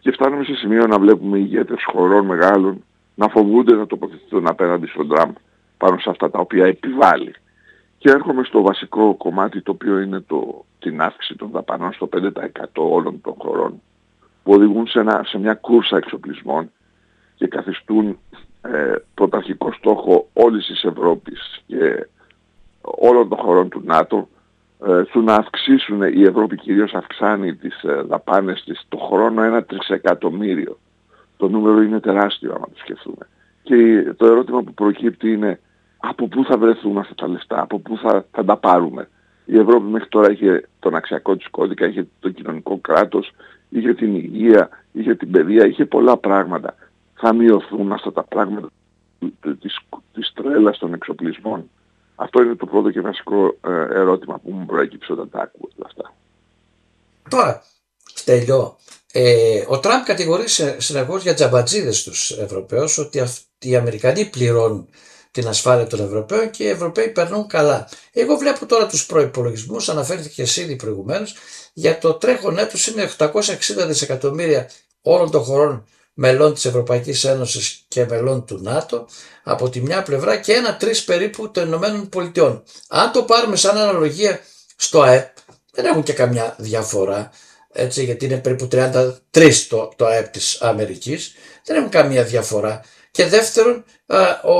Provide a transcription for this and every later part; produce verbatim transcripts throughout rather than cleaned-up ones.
Και φτάνουμε σε σημείο να βλέπουμε ηγέτες χωρών μεγάλων να φοβούνται να τοποθετηθούν απέναντι στον Τραμπ πάνω σε αυτά τα οποία επιβάλλει. Και έρχομαι στο βασικό κομμάτι, το οποίο είναι το, την αύξηση των δαπανών στο πέντε τοις εκατό όλων των χωρών, που οδηγούν σε, ένα, σε μια κούρσα εξοπλισμών και καθιστούν ε, πρωταρχικό στόχο όλης της Ευρώπης και όλων των χωρών του ΝΑΤΟ ε, του να αυξήσουν, η Ευρώπη κυρίως αυξάνει τις ε, δαπάνες της το χρόνο ένα τρισεκατομμύριο. Το νούμερο είναι τεράστιο άμα το σκεφτούμε. Και το ερώτημα που προκύπτει είναι από πού θα βρεθούν αυτά τα λεφτά, από πού θα, θα τα πάρουμε. Η Ευρώπη μέχρι τώρα είχε τον αξιακό της κώδικα, είχε το κοινωνικό κράτος, είχε την υγεία, είχε την παιδεία, είχε πολλά πράγματα. Θα μειωθούν αυτά τα πράγματα της, της τρέλας των εξοπλισμών? Αυτό είναι το πρώτο και βασικό ε, ερώτημα που μου προέκυψε όταν τα άκουγα αυτά. Τώρα, Στέλιο, ε, ο Τραμπ κατηγορεί συνεχώς για τζαμπατζίδες τους Ευρωπαίους, ότι αυτοί οι Αμερικανοί πληρώνουν την ασφάλεια των Ευρωπαίων και οι Ευρωπαίοι περνούν καλά. Εγώ βλέπω τώρα τους προϋπολογισμούς, αναφέρθηκε εσύ ήδη προηγουμένως, για το τρέχον έτος είναι οκτακόσια εξήντα δισεκατομμύρια όλων των χωρών μελών της Ευρωπαϊκής Ένωσης και μελών του ΝΑΤΟ από τη μια πλευρά και ένα τρεις περίπου των Ηνωμένων Πολιτειών. Αν το πάρουμε σαν αναλογία στο ΑΕΠ, δεν έχουν και καμιά διαφορά, έτσι, γιατί είναι περίπου τριάντα τρία το, το ΑΕΠ της Αμερικής, δεν έχουν καμία διαφορά. Και δεύτερον, α, ο,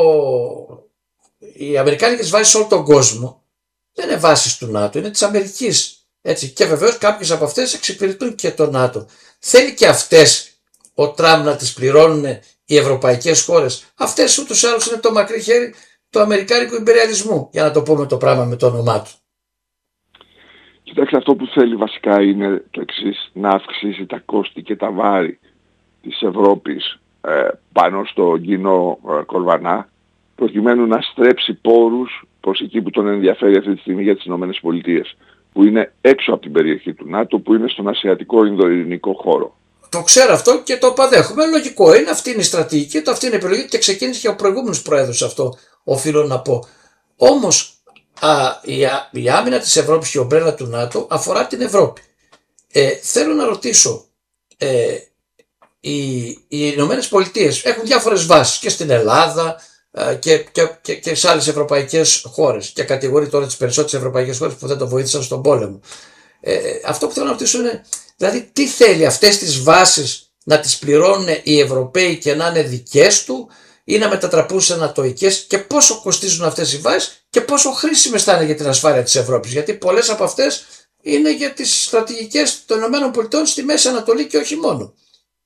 οι αμερικάνικες βάσεις σε όλο τον κόσμο δεν είναι βάσεις του ΝΑΤΟ, είναι της Αμερικής. Έτσι. Και βεβαίως κάποιες από αυτές εξυπηρετούν και το ΝΑΤΟ. Θέλει και αυτές ο Τραμπ να τις πληρώνουν οι ευρωπαϊκές χώρες? Αυτές ούτως ή άλλως είναι το μακρύ χέρι του αμερικάνικου ιμπεριαλισμού, για να το πούμε το πράγμα με το όνομά του. Κοιτάξτε, αυτό που θέλει βασικά είναι το εξής: να αυξήσει τα κόστη και τα βάρη της Ευρώπης ε, πάνω στο κοινό ε, κορβανά, προκειμένου να στρέψει πόρους προς εκεί που τον ενδιαφέρει αυτή τη στιγμή για τις ΗΠΑ, που είναι έξω από την περιοχή του ΝΑΤΟ, που είναι στον ασιατικό Ινδοειρηνικό χώρο. Το ξέρω αυτό και το απαδέχομαι. Λογικό είναι, αυτή είναι η στρατηγική του, αυτή είναι η επιλογή και ξεκίνησε και ο προηγούμενος πρόεδρος, αυτό οφείλω να πω. Όμως α, η, α, η άμυνα της Ευρώπης και η ομπρέλα του ΝΑΤΟ αφορά την Ευρώπη. Ε, θέλω να ρωτήσω, ε, οι, οι Ηνωμένες Πολιτείες έχουν διάφορες βάσεις και στην Ελλάδα ε, και, και, και, και σε άλλες ευρωπαϊκές χώρες, και κατηγορεί τώρα τις περισσότερες ευρωπαϊκές χώρες που δεν το βοήθησαν στον πόλεμο. Ε, αυτό που θέλω να ρωτήσω είναι, δηλαδή, τι θέλει, αυτές τις βάσεις να τις πληρώνουν οι Ευρωπαίοι και να είναι δικές του, ή να μετατραπούν σε ανατοικές, και πόσο κοστίζουν αυτές οι βάσεις και πόσο χρήσιμες θα είναι για την ασφάλεια της Ευρώπης? Γιατί πολλές από αυτές είναι για τις στρατηγικές των ΗΠΑ στη Μέση Ανατολή και όχι μόνο.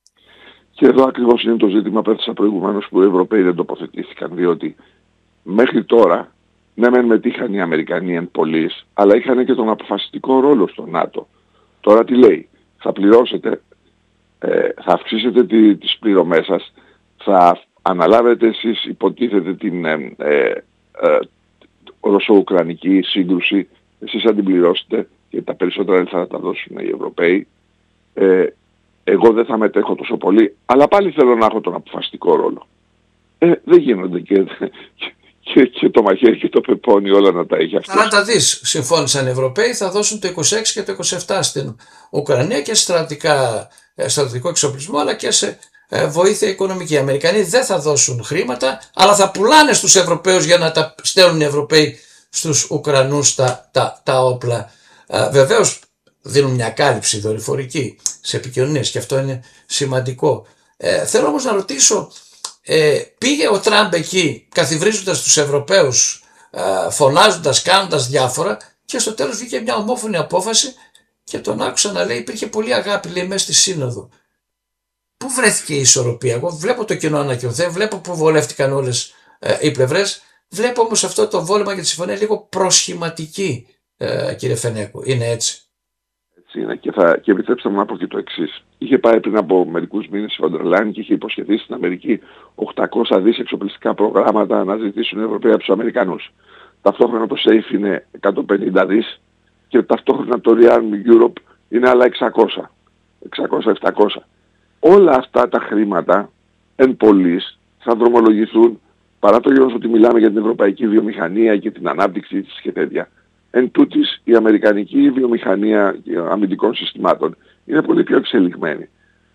Και εδώ ακριβώς είναι το ζήτημα που έθεσα προηγουμένως, που οι Ευρωπαίοι δεν τοποθετήθηκαν, διότι μέχρι τώρα ναι μεν μετήχαν οι Αμερικανοί εν πολλοίς, αλλά είχαν και τον αποφασιστικό ρόλο στο ΝΑΤΟ. Τώρα τι λέει? Θα πληρώσετε, ε, θα αυξήσετε τη, τις πληρωμές σας, θα αναλάβετε εσείς, υποτίθεται, την ε, ε, ε, ρωσο-ουκρανική σύγκρουση, εσείς θα την πληρώσετε και τα περισσότερα θα τα δώσουν οι Ευρωπαίοι. Ε, εγώ δεν θα μετέχω τόσο πολύ, αλλά πάλι θέλω να έχω τον αποφασιστικό ρόλο. Ε, δεν γίνονται και, και, και το μαχαίρι και το πεπόνι όλα να τα έχει αυτό. Αν τα δεις, συμφώνησαν οι Ευρωπαίοι, θα δώσουν το είκοσι έξι και το είκοσι επτά στην Ουκρανία και σε στρατιωτικό εξοπλισμό, αλλά και σε ε, βοήθεια οικονομική. Οι Αμερικανοί δεν θα δώσουν χρήματα, αλλά θα πουλάνε στους Ευρωπαίους για να τα στέλνουν οι Ευρωπαίοι στους Ουκρανούς τα, τα, τα όπλα. Ε, βεβαίως δίνουν μια κάλυψη δορυφορική σε επικοινωνίες και αυτό είναι σημαντικό. Ε, θέλω όμως να ρωτήσω, ε, πήγε ο Τραμπ εκεί καθιβρίζοντας τους Ευρωπαίους, ε, φωνάζοντας, κάνοντας διάφορα, και στο τέλος βγήκε μια ομόφωνη απόφαση και τον άκουσα να λέει, υπήρχε πολύ αγάπη, λέει, μέσα στη σύνοδο. Πού βρέθηκε η ισορροπία? Εγώ βλέπω το κοινό ανακοινωθέν, βλέπω που βολεύτηκαν όλες ε, οι πλευρές, βλέπω όμως αυτό το βόλεμα για τη συμφωνία λίγο προσχηματική, ε, κύριε Φενέκου. Είναι έτσι? Έτσι είναι, και, θα, και επιτρέψτε μου να πω και το εξής. Είχε πάει πριν από μερικούς μήνες η Βοντερ Λάιεν και είχε υποσχεθεί στην Αμερική οκτακόσια δισεκατομμύρια εξοπλιστικά προγράμματα να ζητήσουν οι Ευρωπαίοι από τους Αμερικανούς. Ταυτόχρονα το ΣΕΙΦ είναι εκατόν πενήντα δισεκατομμύρια και ταυτόχρονα το Rearm Europe είναι άλλα εξακόσια, εξακόσια επτακόσια. Όλα αυτά τα χρήματα εν πολλοίς θα δρομολογηθούν, παρά το γεγονός ότι μιλάμε για την ευρωπαϊκή βιομηχανία και την ανάπτυξη της και τέτοια. Εν τούτης, η αμερικανική βιομηχανία αμυντικών συστημάτων είναι πολύ πιο εξελιγμένη.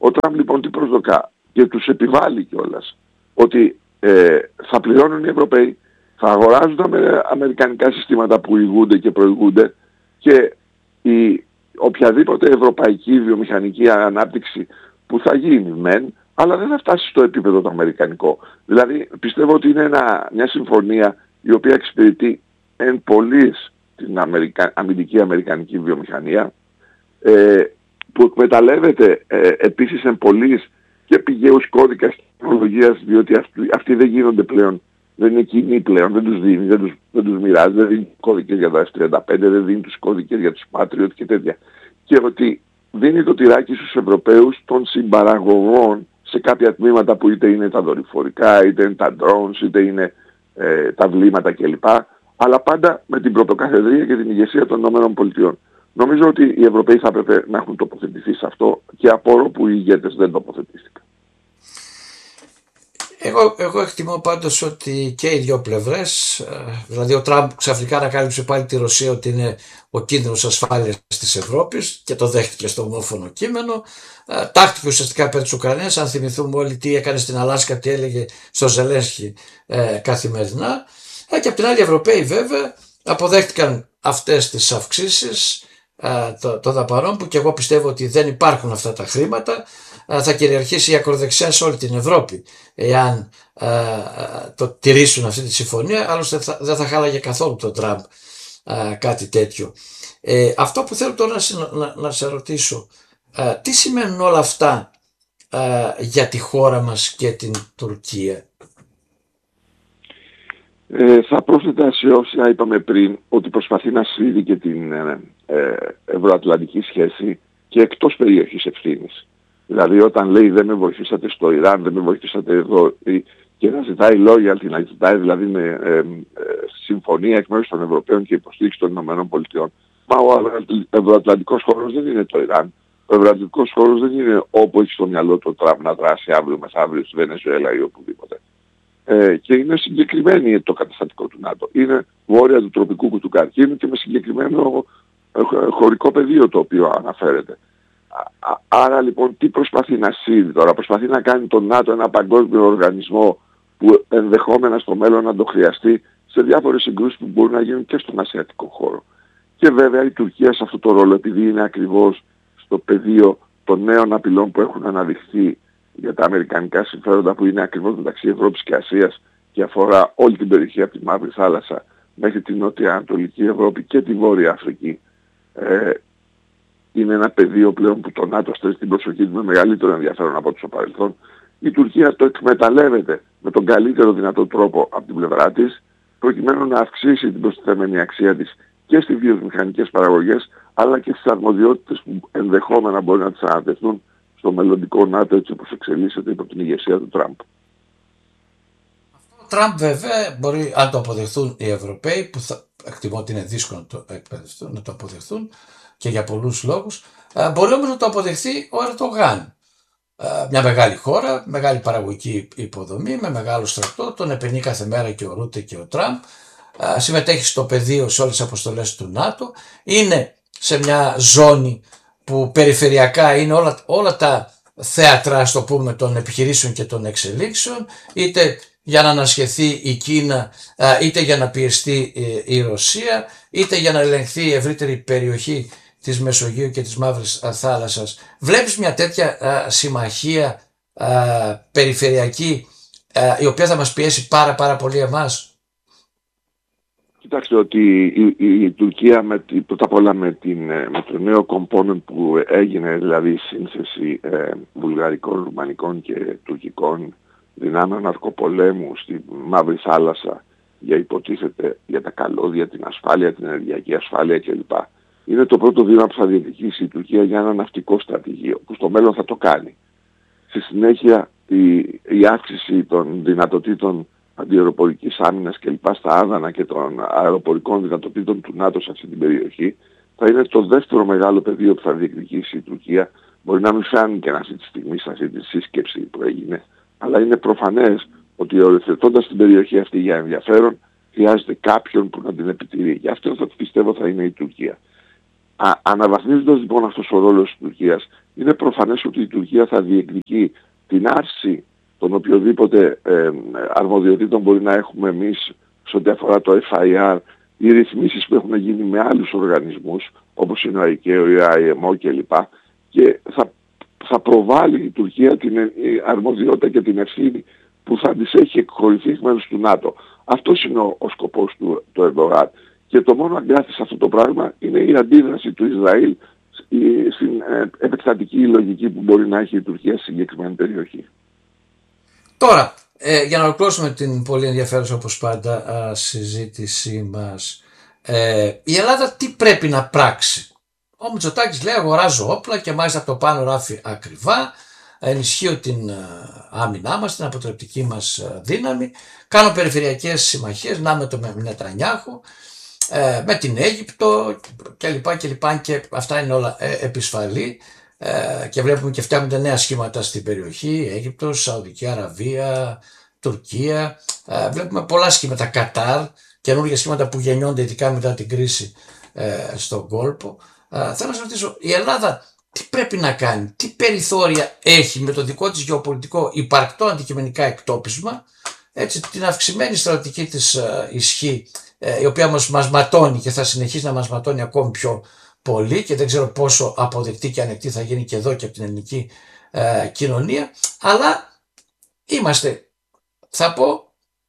Ο Τραμπ λοιπόν τι προσδοκά και τους επιβάλλει κιόλας ότι ε, θα πληρώνουν οι Ευρωπαίοι, θα αγοράζουν τα αμερικανικά συστήματα που ηγούνται και προηγούνται και η οποιαδήποτε ευρωπαϊκή βιομηχανική ανάπτυξη που θα γίνει μεν, αλλά δεν θα φτάσει στο επίπεδο το αμερικανικό. Δηλαδή πιστεύω ότι είναι ένα, μια συμφωνία η οποία εξυπηρετεί εν πολλής την αμερικα, αμυντική αμερικανική βιομηχανία, ε, που εκμεταλλεύεται ε, επίσης εν πολλής και πηγαίους κώδικας τεχνολογίας, διότι αυτοί, αυτοί δεν γίνονται πλέον, δεν είναι κοινοί πλέον, δεν τους δίνει, δεν τους, δεν τους μοιράζει, δεν δίνει κώδικες για το εφ τριάντα πέντε, δεν δίνει τους κώδικες για τους Patriot και τέτοια. Και ότι δίνει το τυράκι στους Ευρωπαίους των συμπαραγωγών σε κάποια τμήματα που είτε είναι τα δορυφορικά, είτε είναι τα drones, είτε είναι ε, τα βλήματα κλπ. Αλλά πάντα με την πρωτοκαθεδρία και την ηγεσία των ΗΠΑ. Νομίζω ότι οι Ευρωπαίοι θα έπρεπε να έχουν τοποθετηθεί σε αυτό και απορώ που οι ηγέτες δεν τοποθετήθηκαν. Εγώ, εγώ εκτιμώ πάντως ότι και οι δύο πλευρές, δηλαδή ο Τραμπ ξαφνικά ανακάλυψε πάλι τη Ρωσία ότι είναι ο κίνδυνος ασφάλειας της Ευρώπης και το δέχτηκε στο ομόφωνο κείμενο, τάχτηκε ουσιαστικά πέρα της Ουκρανίας, αν θυμηθούμε όλοι τι έκανε στην Αλάσκα, τι έλεγε στο Ζελένσκι ε, καθημερινά, ε, και από την άλλη οι Ευρωπαίοι βέβαια αποδέχτηκαν αυτές τις αυξήσεις των το δαπανών που και εγώ πιστεύω ότι δεν υπάρχουν αυτά τα χρήματα. Θα κυριαρχήσει η ακροδεξιά σε όλη την Ευρώπη εάν α, α, το τηρήσουν αυτή τη συμφωνία, άλλωστε θα, δεν θα χάλαγε καθόλου τον Τραμπ α, κάτι τέτοιο. Ε, αυτό που θέλω τώρα να, να, να σε ρωτήσω, α, τι σημαίνουν όλα αυτά α, για τη χώρα μας και την Τουρκία? Ε, θα πρόσθετα σε όσα είπαμε πριν ότι προσπαθεί να σύρει και την ε, ε, ευρωατλαντική σχέση και εκτός περιοχής ευθύνης. Δηλαδή όταν λέει δεν με βοηθήσατε στο Ιράν, δεν με βοηθήσατε εδώ και να ζητάει loyalty, να ζητάει δηλαδή με ε, ε, συμφωνία εκ μέρους των Ευρωπαίων και υποστήριξη των ΗΠΑ. Μα ο ευρωατλαντικός χώρος δεν είναι το Ιράν. Ο ευρωατλαντικός χώρος δεν είναι όπου έχει στο μυαλό του ο Τραμπ να δράσει αύριο μεθαύριο στη Βενεζουέλα ή οπουδήποτε. Ε, και είναι συγκεκριμένη το καταστατικό του ΝΑΤΟ. Είναι βόρεια του τροπικού του καρκίνου και με συγκεκριμένο χωρικό πεδίο το οποίο αναφέρεται. Άρα λοιπόν τι προσπαθεί να σύρει τώρα? Προσπαθεί να κάνει τον ΝΑΤΟ ένα παγκόσμιο οργανισμό που ενδεχόμενα στο μέλλον να το χρειαστεί σε διάφορες συγκρούσεις που μπορούν να γίνουν και στον ασιατικό χώρο. Και βέβαια η Τουρκία σε αυτό το ρόλο, επειδή είναι ακριβώς στο πεδίο των νέων απειλών που έχουν αναδειχθεί για τα αμερικανικά συμφέροντα, που είναι ακριβώς μεταξύ Ευρώπης και Ασίας και αφορά όλη την περιοχή από τη Μαύρη Θάλασσα μέχρι την Νότια Ανατολική Ευρώπη και τη Βόρεια Αφρική, ε, είναι ένα πεδίο πλέον που το ΝΑΤΟ στέλνει την προσοχή του με μεγαλύτερο ενδιαφέρον από το παρελθόν. Η Τουρκία το εκμεταλλεύεται με τον καλύτερο δυνατό τρόπο από την πλευρά της, προκειμένου να αυξήσει την προστιθέμενη αξία της και στις βιομηχανικές παραγωγές, αλλά και στις αρμοδιότητες που ενδεχόμενα μπορεί να τις ανατεθούν στο μελλοντικό ΝΑΤΟ έτσι όπως εξελίσσεται υπό την ηγεσία του Τραμπ. Ο Τραμπ βέβαια μπορεί, αν το αποδεχθούν οι Ευρωπαίοι, που θα εκτιμώ ότι είναι δύσκολο να το, να το αποδεχθούν και για πολλούς λόγους, μπορεί όμως να το αποδεχθεί ο Ερντογάν. Μια μεγάλη χώρα, μεγάλη παραγωγική υποδομή, με μεγάλο στρατό, τον επενεί κάθε μέρα και ο Ρούτε και ο Τραμπ, συμμετέχει στο πεδίο σε όλες τις αποστολές του ΝΑΤΟ, είναι σε μια ζώνη που περιφερειακά είναι όλα, όλα τα θέατρα, ας το πούμε, των επιχειρήσεων και των εξελίξεων, είτε για να ανασχεθεί η Κίνα, είτε για να πιεστεί η Ρωσία, είτε για να ελεγχθεί η ευρύτερη περιοχή της Μεσογείου και της Μαύρης Θάλασσας. Βλέπεις μια τέτοια α, συμμαχία α, περιφερειακή α, η οποία θα μας πιέσει πάρα πάρα πολύ εμάς? Κοιτάξτε ότι η, η, η Τουρκία με, πρώτα απ' όλα με, την, με το νέο component που έγινε, δηλαδή η σύνθεση ε, βουλγαρικών, ρουμανικών και τουρκικών δυνάμεων ναρκοπολέμου στη Μαύρη Θάλασσα για υποτίθεται για τα καλώδια, την ασφάλεια, την ενεργειακή ασφάλεια κλπ. Είναι το πρώτο βήμα που θα διεκδικήσει η Τουρκία για ένα ναυτικό στρατηγείο, που στο μέλλον θα το κάνει. Στη συνέχεια η, η αύξηση των δυνατοτήτων αντιαεροπορικής άμυνας κλπ. Στα Άδανα και των αεροπορικών δυνατοτήτων του ΝΑΤΟ σε αυτή την περιοχή θα είναι το δεύτερο μεγάλο πεδίο που θα διεκδικήσει η Τουρκία. Μπορεί να μην φάνηκε αυτή τη στιγμή σε αυτή τη σύσκεψη που έγινε, αλλά είναι προφανές ότι οριοθετώντας την περιοχή αυτή για ενδιαφέρον χρειάζεται κάποιον που να την επιτηρεί. Γι' αυτό θα πιστεύω θα είναι η Τουρκία. α, αναβαθμίζοντας λοιπόν αυτός ο ρόλος της Τουρκίας, είναι προφανές ότι η Τουρκία θα διεκδικεί την άρση των οποιοδήποτε ε, αρμοδιοτήτων μπορεί να έχουμε εμείς σε ό,τι αφορά το εφ άι αρ ή ρυθμίσεις που έχουν γίνει με άλλους οργανισμούς όπως είναι ο ΑΙΚΕΟ, η άι εμ ο κλπ. Και θα, θα προβάλλει η Τουρκία την αρμοδιότητα και την ευθύνη που θα της έχει εκχωρηθεί εκ μέρους του ΝΑΤΟ. Αυτός είναι ο, ο σκοπός του, του Ερντογάν. Και το μόνο αγκάθι σε αυτό το πράγμα είναι η αντίδραση του Ισραήλ στην ε, επεκτατική λογική που μπορεί να έχει η Τουρκία στη συγκεκριμένη περιοχή. Τώρα, ε, για να ολοκληρώσουμε την πολύ ενδιαφέρουσα όπως πάντα α, συζήτησή μας, ε, η Ελλάδα τι πρέπει να πράξει? Ο Μητσοτάκης λέει αγοράζω όπλα και μάλιστα από το πάνω γράφει ακριβά, ενισχύω την α, άμυνά μας, την αποτρεπτική μας α, δύναμη, κάνω περιφερειακές συμμαχίες, να με το Νετανιάχου, ε, με την Αίγυπτο κλπ. κλπ. Και αυτά είναι όλα ε, επισφαλή. Ε, και βλέπουμε και φτιάχνονται νέα σχήματα στην περιοχή, Αίγυπτος, Σαουδική Αραβία, Τουρκία, ε, βλέπουμε πολλά σχήματα, Κατάρ, καινούργια σχήματα που γεννιόνται ειδικά μετά την κρίση ε, στον κόλπο. Ε, θέλω να σας ρωτήσω, η Ελλάδα τι πρέπει να κάνει, τι περιθώρια έχει με το δικό της γεωπολιτικό υπαρκτό αντικειμενικά εκτόπισμα, έτσι, την αυξημένη στρατηγική της ε, ισχύ, ε, η οποία μας, μας ματώνει και θα συνεχίσει να μας ματώνει ακόμη πιο πολύ και δεν ξέρω πόσο αποδεκτή και ανεκτή θα γίνει και εδώ και από την ελληνική ε, κοινωνία, αλλά είμαστε, θα πω,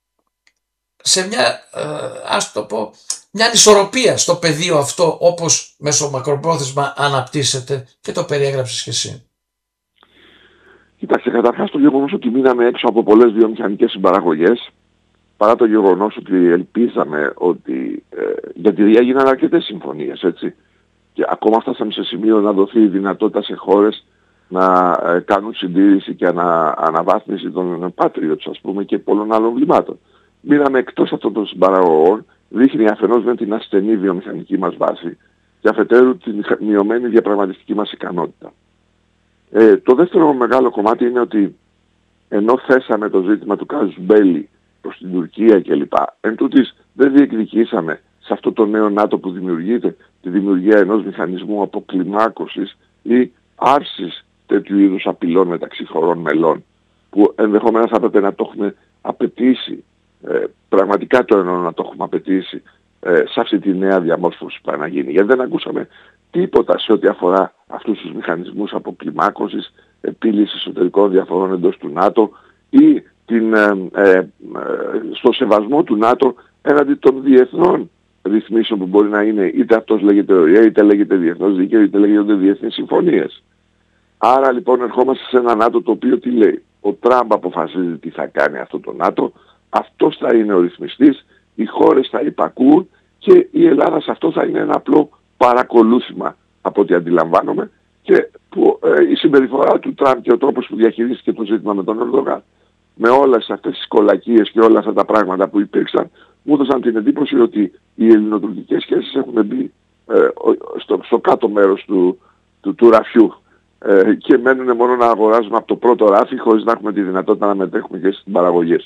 σε μια, ε, ας το πω, μια ανισορροπία στο πεδίο αυτό όπως μέσω μακροπρόθεσμα αναπτύσσεται και το περιέγραψες και εσύ. Κοιτάξτε, καταρχάς το γεγονός ότι μείναμε έξω από πολλές βιομηχανικές συμπαραγωγές, παρά το γεγονός ότι ελπίζαμε ότι, ε, γιατί έγιναν αρκετές συμφωνίες, έτσι, και ακόμα φτάσαμε σε σημείο να δοθεί η δυνατότητα σε χώρες να ε, κάνουν συντήρηση και ανα, αναβάθμιση των Patriots, ας πούμε, και πολλών άλλων βλημάτων. Μείναμε εκτός αυτών των συμπαραγωγών, δείχνει αφενός με την ασθενή βιομηχανική μας βάση και αφετέρου την μειωμένη διαπραγματευτική μας ικανότητα. Ε, το δεύτερο μεγάλο κομμάτι είναι ότι ενώ θέσαμε το ζήτημα του Κάζους Μπέλι προς την Τουρκία κλπ, εν τούτης δεν διεκδικήσαμε σε αυτό το νέο ΝΑΤΟ που δημιουργείται τη δημιουργία ενός μηχανισμού αποκλιμάκωσης ή άρσης τέτοιου είδους απειλών μεταξύ χωρών μελών, που ενδεχομένως θα έπρεπε να το έχουμε απαιτήσει, ε, πραγματικά το εννοώ να το έχουμε απαιτήσει ε, σε αυτή τη νέα διαμόρφωση που πάει να γίνει. Γιατί δεν ακούσαμε τίποτα σε ό,τι αφορά αυτούς τους μηχανισμούς αποκλιμάκωσης, επίλυσης εσωτερικών διαφορών εντός του ΝΑΤΟ ή την, ε, ε, ε, στο σεβασμό του ΝΑΤΟ έναντι των διεθνών ρυθμίσεων που μπορεί να είναι, είτε αυτός λέγεται ο ΙΕ, είτε λέγεται διεθνώς δίκαιο, είτε λέγεται διεθνείς συμφωνίες. Άρα λοιπόν ερχόμαστε σε ένα ΝΑΤΟ το οποίο τι λέει? Ο Τραμπ αποφασίζει τι θα κάνει αυτό το ΝΑΤΟ, αυτός θα είναι ο ρυθμιστής, οι χώρες θα υπακούουν και η Ελλάδα σε αυτό θα είναι ένα απλό παρακολούθημα από ό,τι αντιλαμβάνομαι, και που ε, η συμπεριφορά του Τραμπ και ο τρόπος που διαχειρίστηκε το ζήτημα με τον Ερντογάν, με όλες αυτές τις κολακίες και όλα αυτά τα πράγματα που υπήρξαν, μου έδωσαν την εντύπωση ότι οι ελληνοτουρκικές σχέσεις έχουν μπει ε, στο, στο κάτω μέρος του, του, του ραφιού ε, και μένουν μόνο να αγοράζουμε από το πρώτο ράφι χωρίς να έχουμε τη δυνατότητα να μετέχουμε και στις παραγωγές.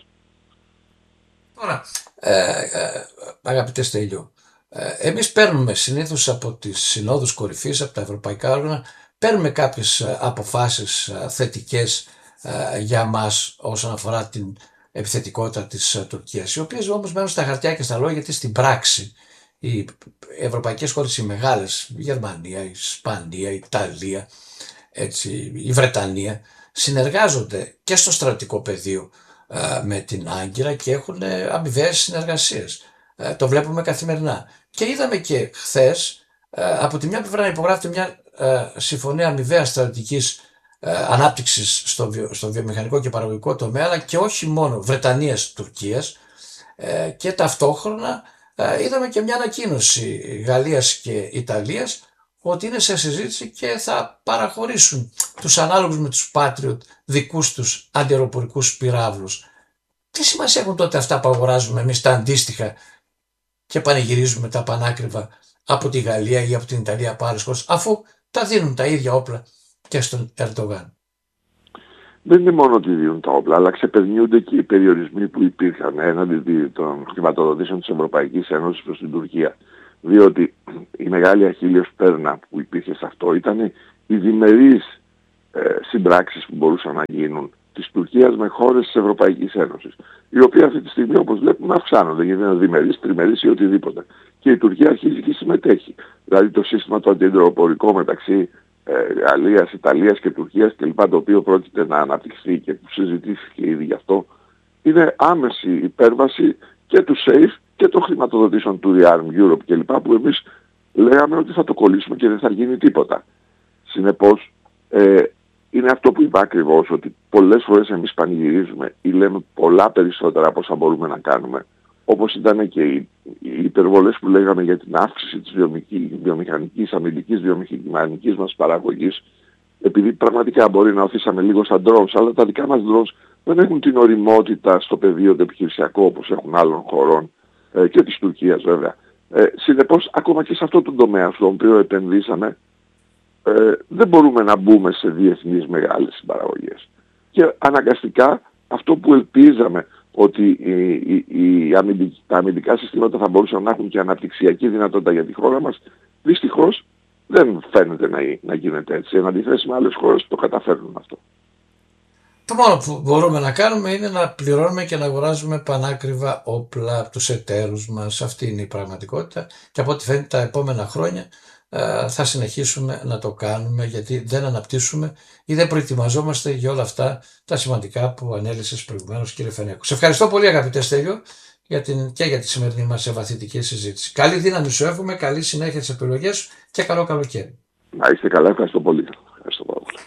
Τώρα, ε, ε, αγαπητέ Στέλιο, ε, εμείς παίρνουμε συνήθως από τις συνόδους κορυφής, από τα ευρωπαϊκά όργανα, παίρνουμε κάποιες αποφάσεις θετικές ε, για μας όσον αφορά την επιθετικότητα της Τουρκίας, οι οποίες όμως μένουν στα χαρτιά και στα λόγια, γιατί στην πράξη οι ευρωπαϊκές χώρες οι μεγάλες, η Γερμανία, η Ισπανία, η Ιταλία, έτσι, η Βρετανία, συνεργάζονται και στο στρατικό πεδίο ε, με την Άγκυρα και έχουν αμοιβαίες συνεργασίες. Ε, το βλέπουμε καθημερινά. Και είδαμε και χθες ε, από τη μια πλευρά να υπογράφεται μια ε, συμφωνία αμοιβαίας στρατηγικής ε, ανάπτυξης στο, βιο, στο βιομηχανικό και παραγωγικό τομέα, αλλά και όχι μόνο Βρετανίας-Τουρκίας, ε, και ταυτόχρονα ε, είδαμε και μια ανακοίνωση Γαλλίας και Ιταλίας ότι είναι σε συζήτηση και θα παραχωρήσουν τους ανάλογους με τους Patriot δικούς τους αντιαεροπορικούς πυράβλους. Τι σημασία έχουν τότε αυτά που αγοράζουμε εμείς τα αντίστοιχα και πανηγυρίζουμε τα πανάκριβα από τη Γαλλία ή από την Ιταλία από άλλες χώρες, αφού τα δίνουν τα ίδια όπλα και στον Ερντογάν? Δεν είναι μόνο ότι δίνουν τα όπλα, αλλά ξεπερνιούνται και οι περιορισμοί που υπήρχαν έναντι των χρηματοδοτήσεων της Ευρωπαϊκής Ένωσης προς την Τουρκία. Διότι η μεγάλη αχίλλειος πέρνα που υπήρχε σε αυτό ήταν οι διμερείς ε, συμπράξεις που μπορούσαν να γίνουν της Τουρκίας με χώρες της Ευρωπαϊκής Ένωσης, οι οποίοι αυτή τη στιγμή, όπως βλέπουμε, αυξάνονται, γίνονται διμερείς, τριμερείς ή οτιδήποτε. Και η Τουρκία αρχίζει και συμμετέχει. Δηλαδή το σύστημα το αντιεντροπορικό μεταξύ ε, Γαλλίας, Ιταλίας και Τουρκίας κλπ, το οποίο πρόκειται να αναπτυχθεί και που συζητήθηκε ήδη γι' αυτό, είναι άμεση υπέρβαση και του SAFE και των χρηματοδοτήσεων του Rearm Europe κλπ, που εμείς λέγαμε ότι θα το κολλήσουμε και δεν θα γίνει τίποτα. Συνεπώς, ε, είναι αυτό που είπα ακριβώς, ότι πολλές φορές εμείς πανηγυρίζουμε ή λέμε πολλά περισσότερα από όσα μπορούμε να κάνουμε, όπως ήταν και οι, οι υπερβολές που λέγαμε για την αύξηση της βιομηχανικής, αμυντικής βιομηχανικής μας παραγωγής, επειδή πραγματικά μπορεί να οθήσαμε λίγο σαν drones, αλλά τα δικά μας drones δεν έχουν την οριμότητα στο πεδίο το επιχειρησιακό όπως έχουν άλλων χωρών ε, και της Τουρκίας βέβαια. Ε, συνεπώς, ακόμα και σε αυτό το τομέα στο οποίο επενδύσαμε, ε, δεν μπορούμε να μπούμε σε διεθνείς μεγάλες συμπαραγωγές. Και αναγκαστικά αυτό που ελπίζαμε ότι οι, οι, οι αμυντικ, τα αμυντικά συστήματα θα μπορούσαν να έχουν και αναπτυξιακή δυνατότητα για τη χώρα μας, δυστυχώς δεν φαίνεται να, να γίνεται έτσι. Εν αντιθέσει με άλλες χώρες που το καταφέρνουν αυτό. Το μόνο που μπορούμε να κάνουμε είναι να πληρώνουμε και να αγοράζουμε πανάκριβα όπλα από τους εταίρους μας. Αυτή είναι η πραγματικότητα και από ό,τι φαίνεται τα επόμενα χρόνια ε, θα συνεχίσουμε να το κάνουμε, γιατί δεν αναπτύσσουμε ή δεν προετοιμαζόμαστε για όλα αυτά τα σημαντικά που ανέλυσες προηγουμένως, κύριε Φενέκο. Σε ευχαριστώ πολύ, αγαπητέ Στέλιο, για την, και για τη σημερινή μας ευαθητική συζήτηση. Καλή δύναμη σου εύχομαι, καλή συνέχεια στις επιλογές σου και καλό καλοκαίρι. Να είστε καλά, ευχαριστώ πολύ. Ευχαριστώ πάρα πολύ.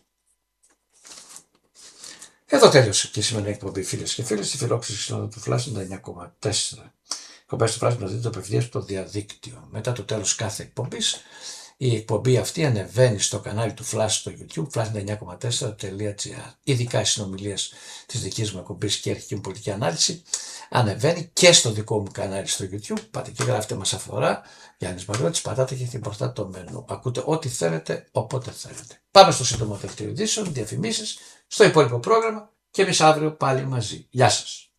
Εδώ τέλειωσε και η σημερινή εκπομπή, φίλες και φίλοι, στη φιλόξενη συνόδο του Flash ενενήντα εννιά κόμμα τέσσερα. Εκπομπές του Flash να δείτε απευθείας στο διαδίκτυο. Μετά το τέλος κάθε εκπομπής, η εκπομπή αυτή ανεβαίνει στο κανάλι του Flash στο YouTube, flash ενενήντα εννιά κόμμα τέσσερα τελεία gr. Ειδικά οι συνομιλίες της δικής μου εκπομπής και αρχική μου πολιτική ανάλυση ανεβαίνει και στο δικό μου κανάλι στο YouTube. Πάτε και γράφτε μας αφορά, Γιάννης Μαριώτης, πατάτε και μπροστά το μενού. Ακούτε ό,τι θέλετε, όποτε θέλετε. Πάμε στο σύντομο δελτίο ειδήσεων, διαφημίσεις, στο υπόλοιπο πρόγραμμα και εμείς αύριο πάλι μαζί. Γεια σας.